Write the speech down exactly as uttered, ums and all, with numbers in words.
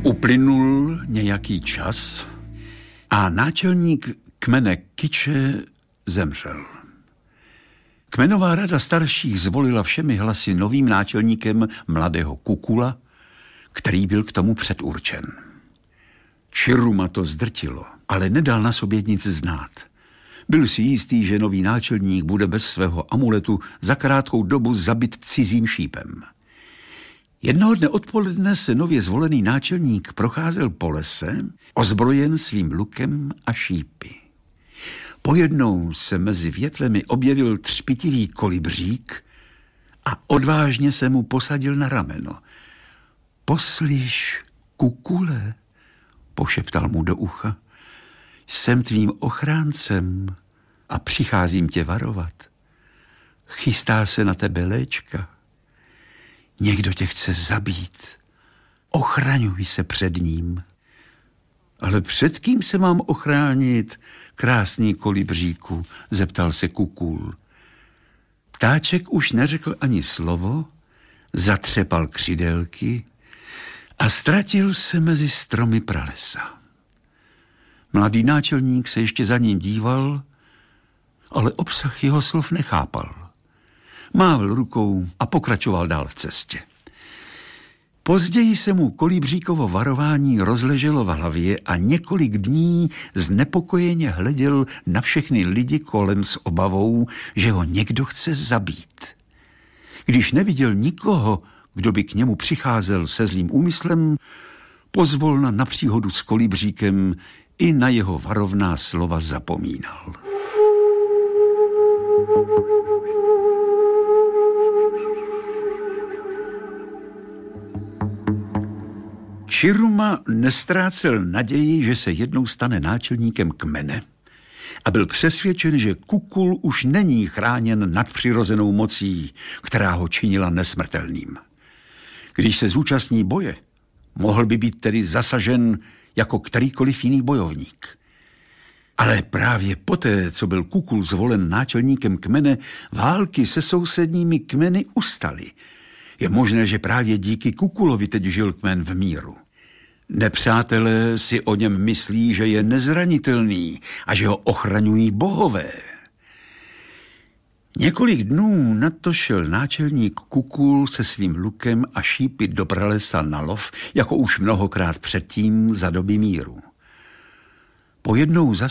Uplynul nějaký čas a náčelník kmene Kyče zemřel. Kmenová rada starších zvolila všemi hlasy novým náčelníkem mladého Kukula, který byl k tomu předurčen. Čiruma to zdrtilo, ale nedal na sobě nic znát. Byl si jistý, že nový náčelník bude bez svého amuletu za krátkou dobu zabit cizím šípem. Jednoho dne odpoledne se nově zvolený náčelník procházel po lese, ozbrojen svým lukem a šípy. Pojednou se mezi větvemi objevil třpitivý kolibřík a odvážně se mu posadil na rameno. Poslyš, Kukule, pošeptal mu do ucha, jsem tvým ochráncem a přicházím tě varovat. Chystá se na tebe léčka. Někdo tě chce zabít. Ochraňuj se před ním. Ale před kým se mám ochránit, krásný kolibříku, zeptal se Kukul. Ptáček už neřekl ani slovo, zatřepal křidélky a ztratil se mezi stromy pralesa. Mladý náčelník se ještě za ním díval, ale obsah jeho slov nechápal. Mával rukou a pokračoval dál v cestě. Později se mu kolibříkovo varování rozleželo v hlavě a několik dní znepokojeně hleděl na všechny lidi kolem s obavou, že ho někdo chce zabít. Když neviděl nikoho, kdo by k němu přicházel se zlým úmyslem, pozvolna na příhodu s kolibříkem i na jeho varovná slova zapomínal. Čiruma nestrácel naději, že se jednou stane náčelníkem kmene a byl přesvědčen, že Kukul už není chráněn nadpřirozenou mocí, která ho činila nesmrtelným. Když se zúčastní boje, mohl by být tedy zasažen jako kterýkoliv jiný bojovník. Ale právě poté, co byl Kukul zvolen náčelníkem kmene, války se sousedními kmeny ustaly. Je možné, že právě díky Kukulovi teď žil kmen v míru. Nepřátelé si o něm myslí, že je nezranitelný a že ho ochraňují bohové. Několik dnů na to šel náčelník Kukul se svým lukem a šípy do pralesa na lov, jako už mnohokrát předtím za doby míru. Pojednou